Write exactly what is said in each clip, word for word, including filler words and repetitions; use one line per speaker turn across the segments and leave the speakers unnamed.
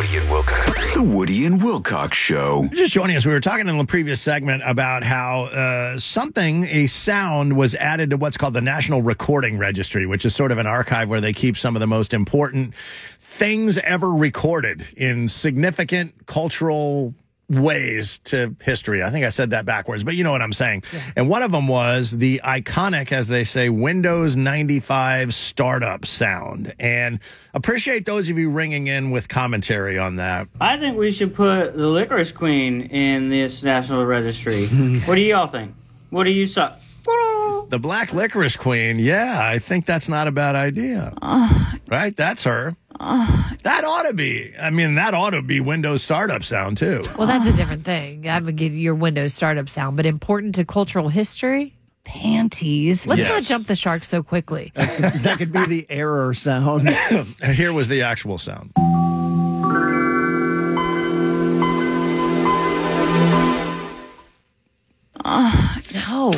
Woody and Wilcox. The Woody and Wilcox Show.
Just joining us, we were talking in the previous segment about how uh, something, a sound, was added to what's called the National Recording Registry, which is sort of an archive where they keep some of the most important things ever recorded in significant cultural ways to history. I think I said that backwards, but you know what I'm saying. Yeah. And one of them was the iconic, as they say, Windows ninety-five startup sound. And appreciate those of you ringing in with commentary on that.
I think we should put the Licorice Queen in this National Registry. What do y'all think? What do you say?
The Black Licorice Queen, yeah, I think that's not a bad idea.
Uh,
right? That's her.
Uh,
that ought to be. I mean, that ought to be Windows startup sound, too.
Well, that's a different thing. I would get your Windows startup sound, but important to cultural history? Panties. Let's
yes.
not jump the shark so quickly.
That could, that could be the error sound.
Here was the actual sound.
Uh, no.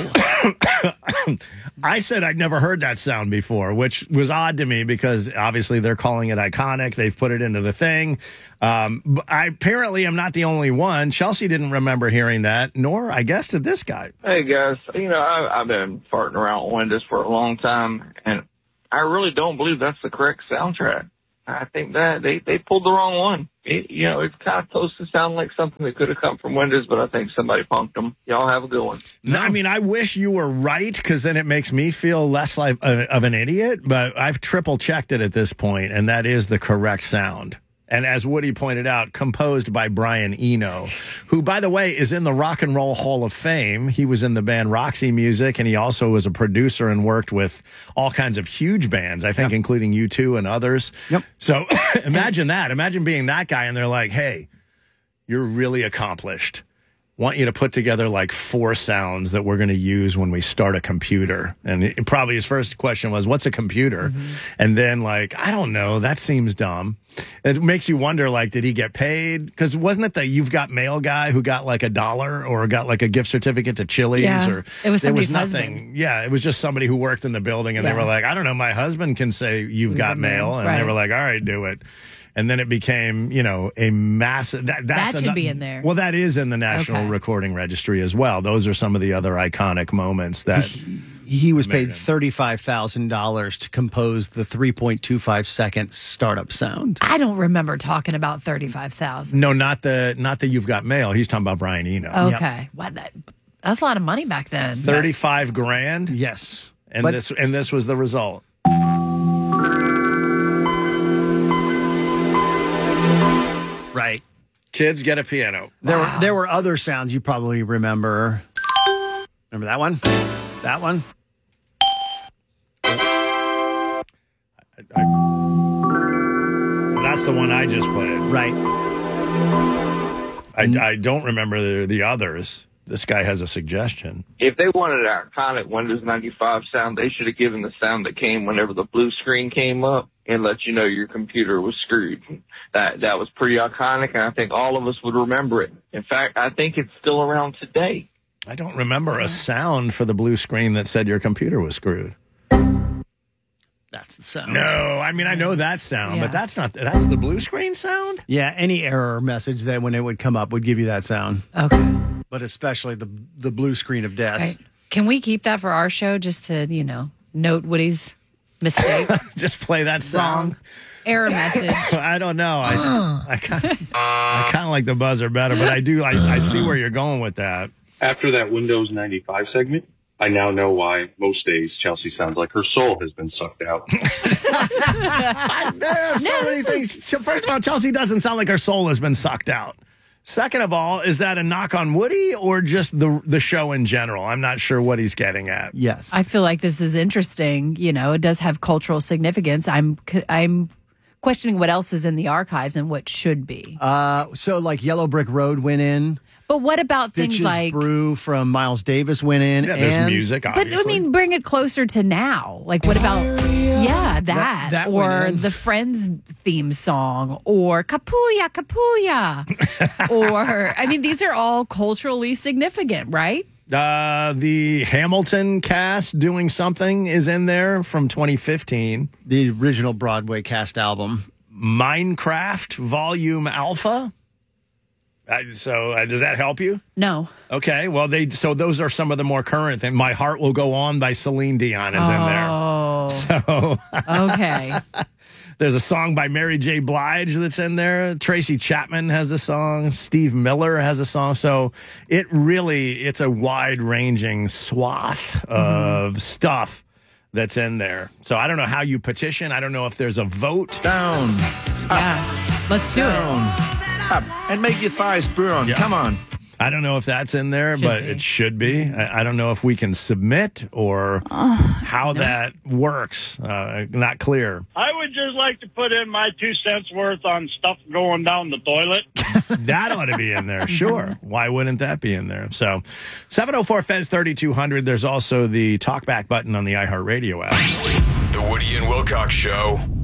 I said I'd never heard that sound before, which was odd to me because obviously they're calling it iconic. They've put it into the thing. Um, but I apparently am not the only one. Chelsea didn't remember hearing that, nor, I guess, did this guy.
Hey, guys. You know, I, I've been farting around with Windows for a long time, and I really don't believe that's the correct soundtrack. I think that they, they pulled the wrong one. It, you know, it's kind of supposed to sound like something that could have come from Windows, but I think somebody punked them. Y'all have a good one.
No, I mean, I wish you were right because then it makes me feel less like a, of an idiot, but I've triple checked it at this point, and that is the correct sound. And as Woody pointed out, composed by Brian Eno, who, by the way, is in the Rock and Roll Hall of Fame. He was in the band Roxy Music, and he also was a producer and worked with all kinds of huge bands, I think, yep. including U two and others.
Yep.
So imagine that. Imagine being that guy, and they're like, hey, you're really accomplished. Want you to put together like four sounds that we're going to use when we start a computer. And it, probably his first question was, what's a computer? Mm-hmm. And then like, I don't know, that seems dumb. It makes you wonder, like, did he get paid? Because wasn't it the You've Got Mail guy who got like a dollar or got like a gift certificate to Chili's?
Yeah,
or
it was
there was
somebody's
nothing.
husband.
Yeah, it was just somebody who worked in the building and yeah. they were like, I don't know, my husband can say You've Got Mail. And
right.
they were like, all right, do it. And then it became, you know, a massive... That, that's
that should
an,
be in there.
Well, that is in the National okay. Recording Registry as well. Those are some of the other iconic moments that...
He, he was paid thirty-five thousand dollars to compose the three point two five second startup sound.
I don't remember talking about thirty-five thousand
No,
dollars.
not the not the You've Got Mail. He's talking about Brian Eno.
Okay. Yep. What, that, that's a lot of money back then.
thirty-five grand?
Yes.
And
but,
this and this was the result.
Right.
Kids get a piano.
There
wow.
were there were other sounds you probably remember. Remember that one? That one?
I, I, that's the one I just played.
Right.
I, I don't remember the, the others. This guy has a suggestion.
If they wanted an iconic Windows ninety-five sound, they should have given the sound that came whenever the blue screen came up and let you know your computer was screwed. That that was pretty iconic, and I think all of us would remember it. In fact, I think it's still around today.
I don't remember a sound for the blue screen that said your computer was screwed.
That's the sound.
No, I mean, I know that sound,
yeah.
but that's not, that's the blue screen sound?
Yeah, any error message that when it would come up would give you that sound.
Okay.
But especially the the blue screen of death.
Right. Can we keep that for our show just to, you know, note Woody's mistake?
Just play that sound.
Wrong. Error message.
I don't know. I I kind of I kind of like the buzzer better, but I do. I, I see where you're going with that.
After that Windows ninety-five segment, I now know why most days Chelsea sounds like her soul has been sucked out.
I, there are so
No,
many things.
is...
So first of all, Chelsea doesn't sound like her soul has been sucked out. Second of all, is that a knock on Woody or just the the show in general? I'm not sure what he's getting at.
Yes.
I feel like this is interesting. You know, it does have cultural significance. I'm I'm questioning what else is in the archives and what should be.
Uh, so like Yellow Brick Road went in.
But what about things
Bitches
like
Brew from Miles Davis went in.
Yeah, there's
and,
music, obviously.
But I mean, bring it closer to now. Like, what about yeah, that,
That- that
or
went in.
the Friends theme song, or Kapuya Kapuya, or I mean, these are all culturally significant, right?
Uh, the Hamilton cast doing something is in there from twenty fifteen.
The original Broadway cast album.
Minecraft Volume Alpha. Uh, so uh, does that help you?
No.
Okay, well, they so those are some of the more current things. My Heart Will Go On by Celine Dion is in there.
Oh.
So
Okay.
there's a song by Mary J. Blige that's in there. Tracy Chapman has a song. Steve Miller has a song. So it really, it's a wide-ranging swath of mm. stuff that's in there. So I don't know how you petition. I don't know if there's a vote.
Down.
Yeah. Let's do
down,
it.
Up, and make your thighs burn.
Yeah.
Come on.
I don't know if that's in there,
Should
but
be.
it should be. I, I don't know if we can submit or uh, how no. that works. Uh, not clear.
I would just like to put in my two cents worth on stuff going down the toilet.
That ought to be in there. Sure. Why wouldn't that be in there? So seven oh four F E Z thirty-two hundred. There's also the talkback button on the iHeartRadio app.
The Woody and Wilcox Show.